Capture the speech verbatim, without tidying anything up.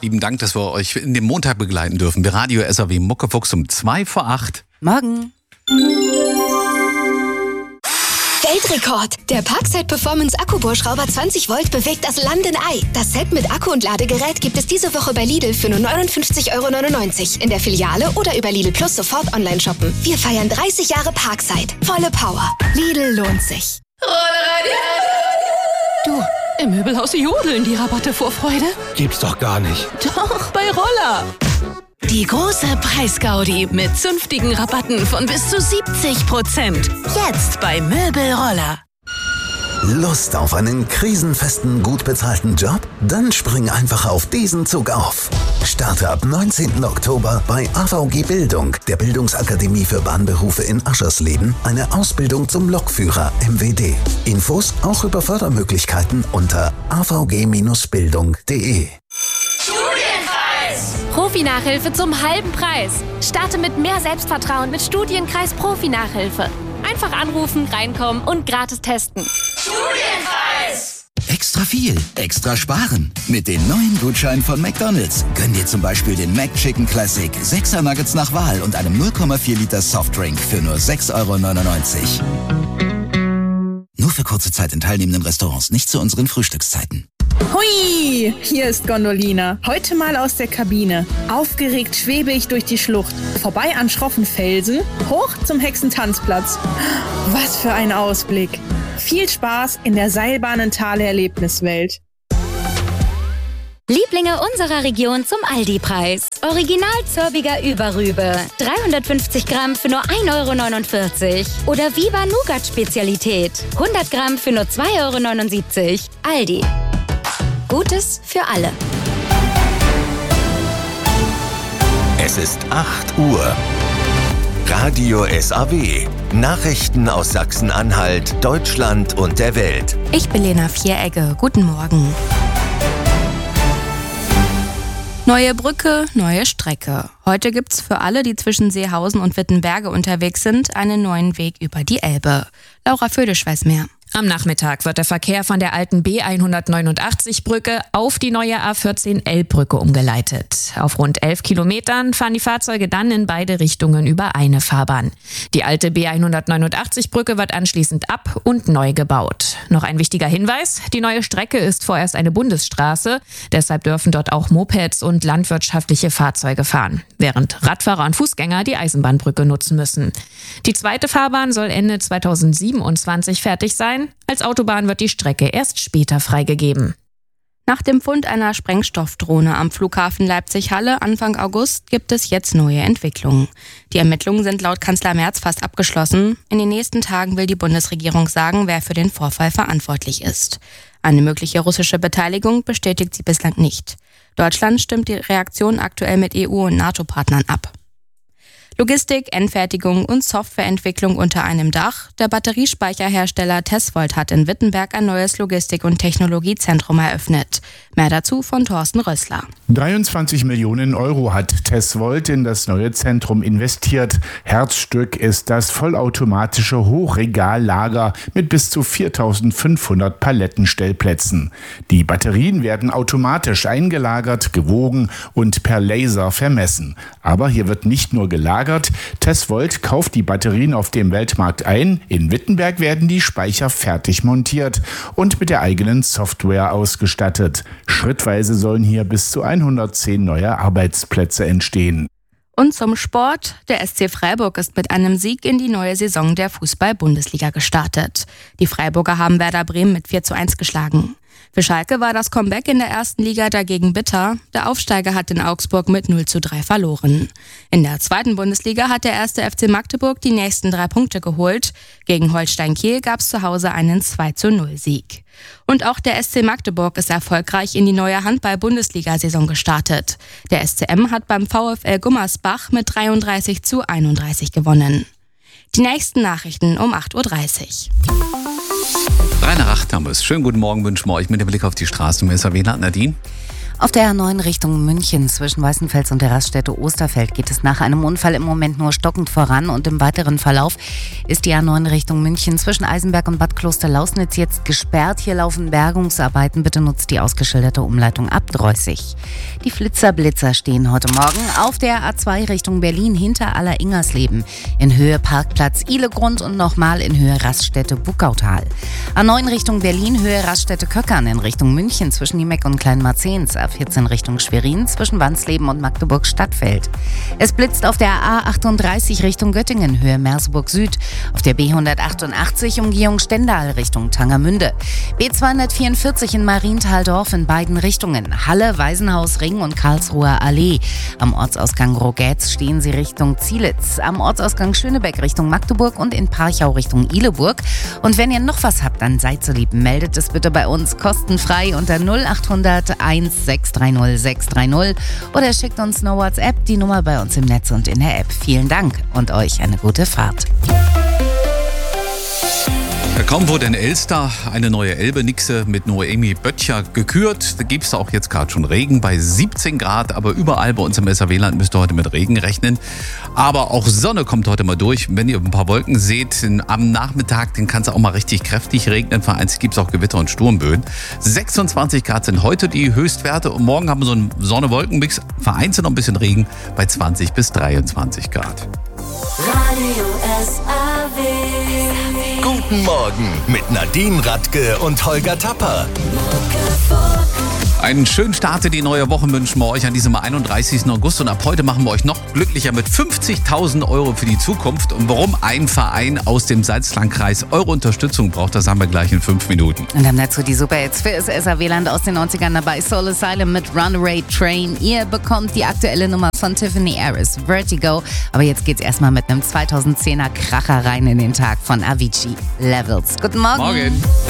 Lieben Dank, dass wir euch in dem Montag begleiten dürfen. Wir Radio S A W Muckefuchs um zwei vor acht. Morgen. Weltrekord! Der Parkside Performance Akkubohrschrauber zwanzig Volt bewegt das Land in Ei. Das Set mit Akku und Ladegerät gibt es diese Woche bei Lidl für nur neunundfünfzig Euro neunundneunzig. In der Filiale oder über Lidl Plus sofort online shoppen. Wir feiern dreißig Jahre Parkside. Volle Power. Lidl lohnt sich. Du, im Möbelhaus jodeln die Rabatte vor Freude. Gibt's doch gar nicht. Doch, bei Roller. Die große Preisgaudi mit zünftigen Rabatten von bis zu siebzig Prozent. Jetzt bei Möbelroller. Lust auf einen krisenfesten, gut bezahlten Job? Dann spring einfach auf diesen Zug auf. Starte ab neunzehnten Oktober bei A V G Bildung, der Bildungsakademie für Bahnberufe in Aschersleben, eine Ausbildung zum Lokführer M W D. Infos auch über Fördermöglichkeiten unter a v g Bindestrich bildung punkt de. Profi-Nachhilfe zum halben Preis. Starte mit mehr Selbstvertrauen mit Studienkreis Profi-Nachhilfe. Einfach anrufen, reinkommen und gratis testen. Studienkreis! Extra viel, extra sparen. Mit den neuen Gutscheinen von McDonald's. Gönn dir zum Beispiel den McChicken Classic, sechser Nuggets nach Wahl und einem null Komma vier Liter Softdrink für nur sechs Euro neunundneunzig. Nur für kurze Zeit in teilnehmenden Restaurants, nicht zu unseren Frühstückszeiten. Hui, hier ist Gondolina. Heute mal aus der Kabine. Aufgeregt schwebe ich durch die Schlucht. Vorbei an schroffen Felsen, hoch zum Hexentanzplatz. Was für ein Ausblick. Viel Spaß in der Seilbahnentale-Erlebniswelt. Lieblinge unserer Region zum Aldi-Preis. Original Zörbiger Überrübe. dreihundertfünfzig Gramm für nur ein Euro neunundvierzig. Oder Viva Nougat Spezialität. hundert Gramm für nur zwei Euro neunundsiebzig. Aldi. Gutes für alle. Es ist acht Uhr. Radio S A W. Nachrichten aus Sachsen-Anhalt, Deutschland und der Welt. Ich bin Lena Vieregge. Guten Morgen. Neue Brücke, neue Strecke. Heute gibt's für alle, die zwischen Seehausen und Wittenberge unterwegs sind, einen neuen Weg über die Elbe. Laura Födisch weiß mehr. Am Nachmittag wird der Verkehr von der alten B hundertneunundachtzig Brücke auf die neue A vierzehn Elbbrücke umgeleitet. Auf rund elf Kilometern fahren die Fahrzeuge dann in beide Richtungen über eine Fahrbahn. Die alte B hundertneunundachtzig Brücke wird anschließend ab- und neu gebaut. Noch ein wichtiger Hinweis: Die neue Strecke ist vorerst eine Bundesstraße. Deshalb dürfen dort auch Mopeds und landwirtschaftliche Fahrzeuge fahren, während Radfahrer und Fußgänger die Eisenbahnbrücke nutzen müssen. Die zweite Fahrbahn soll Ende zweitausendsiebenundzwanzig fertig sein. Als Autobahn wird die Strecke erst später freigegeben. Nach dem Fund einer Sprengstoffdrohne am Flughafen Leipzig-Halle Anfang August gibt es jetzt neue Entwicklungen. Die Ermittlungen sind laut Kanzler Merz fast abgeschlossen. In den nächsten Tagen will die Bundesregierung sagen, wer für den Vorfall verantwortlich ist. Eine mögliche russische Beteiligung bestätigt sie bislang nicht. Deutschland stimmt die Reaktion aktuell mit E U- und NATO-Partnern ab. Logistik, Endfertigung und Softwareentwicklung unter einem Dach. Der Batteriespeicherhersteller Tesvolt hat in Wittenberg ein neues Logistik- und Technologiezentrum eröffnet. Mehr dazu von Thorsten Rössler. dreiundzwanzig Millionen Euro hat Tesvolt in das neue Zentrum investiert. Herzstück ist das vollautomatische Hochregallager mit bis zu viertausendfünfhundert Palettenstellplätzen. Die Batterien werden automatisch eingelagert, gewogen und per Laser vermessen. Aber hier wird nicht nur gelagert. Tesvolt kauft die Batterien auf dem Weltmarkt ein. In Wittenberg werden die Speicher fertig montiert und mit der eigenen Software ausgestattet. Schrittweise sollen hier bis zu hundertzehn neue Arbeitsplätze entstehen. Und zum Sport. Der S C Freiburg ist mit einem Sieg in die neue Saison der Fußball-Bundesliga gestartet. Die Freiburger haben Werder Bremen mit vier zu eins geschlagen. Für Schalke war das Comeback in der ersten Liga dagegen bitter. Der Aufsteiger hat in Augsburg mit null zu drei verloren. In der zweiten Bundesliga hat der erste F C Magdeburg die nächsten drei Punkte geholt. Gegen Holstein Kiel gab es zu Hause einen zwei zu null Sieg. Und auch der S C Magdeburg ist erfolgreich in die neue Handball-Bundesliga-Saison gestartet. Der S C M hat beim VfL Gummersbach mit dreiunddreißig zu einunddreißig gewonnen. Die nächsten Nachrichten um acht Uhr dreißig. Drei nach acht haben wir es. Schönen guten Morgen wünschen wir euch mit dem Blick auf die Straßen im S A W-Land. Nadine? Auf der A neun Richtung München zwischen Weißenfels und der Raststätte Osterfeld geht es nach einem Unfall im Moment nur stockend voran und im weiteren Verlauf ist die A neun Richtung München zwischen Eisenberg und Bad Klosterlausnitz jetzt gesperrt. Hier laufen Bergungsarbeiten. Bitte nutzt die ausgeschilderte Umleitung ab dreißig. Die Flitzer-Blitzer stehen heute Morgen auf der A zwei Richtung Berlin hinter Aller-Ingersleben in Höhe Parkplatz Ihlegrund und nochmal in Höhe Raststätte Buckautal. A neun Richtung Berlin Höhe Raststätte Köckern in Richtung München zwischen Niemeck und Kleinmarzens. A vierzehn Richtung Schwerin zwischen Wansleben und Magdeburg-Stadtfeld. Es blitzt auf der A achtunddreißig Richtung Göttingen, Höhe Merseburg Süd. Auf der B hundertachtundachtzig Umgehung Stendal Richtung Tangermünde. B zweihundertvierundvierzig in Marienthal-Dorf in beiden Richtungen. Halle, Waisenhaus, Ring und Karlsruher Allee. Am Ortsausgang Rogetz stehen Sie Richtung Zielitz. Am Ortsausgang Schönebeck Richtung Magdeburg und in Parchau Richtung Ihleburg. Und wenn ihr noch was habt, dann seid so lieb, meldet es bitte bei uns kostenfrei unter null achthundert eins sechs drei null sechs drei null oder schickt uns eine WhatsApp, die Nummer bei uns im Netz und in der App. Vielen Dank und euch eine gute Fahrt. Kaum wurde in Elster eine neue Elbe-Nixe mit Noemi Böttcher gekürt. Da gibt es auch jetzt gerade schon Regen bei siebzehn Grad, aber überall bei uns im S R W-Land müsst ihr heute mit Regen rechnen. Aber auch Sonne kommt heute mal durch. Wenn ihr ein paar Wolken seht, am Nachmittag, dann kann es auch mal richtig kräftig regnen. Vereinzelt gibt es auch Gewitter und Sturmböen. sechsundzwanzig Grad sind heute die Höchstwerte und morgen haben wir so einen Sonne-Wolken-Mix. Vereinzelt noch ein bisschen Regen bei zwanzig bis dreiundzwanzig Grad. Radio S A W. Guten Morgen mit Nadine Radke und Holger Tapper. Einen schönen Start in die neue Woche wünschen wir euch an diesem einunddreißigsten August. Und ab heute machen wir euch noch glücklicher mit fünfzigtausend Euro für die Zukunft. Und warum ein Verein aus dem Salzlandkreis eure Unterstützung braucht, das haben wir gleich in fünf Minuten. Und dann dazu die Superhits für das S R W-Land aus den neunzigern dabei. Soul Asylum mit Runaway Train. Ihr bekommt die aktuelle Nummer von Tiffany Harris, Vertigo. Aber jetzt geht's erstmal mit einem zweitausendzehner Kracher rein in den Tag von Avicii, Levels. Guten Morgen. Morgen.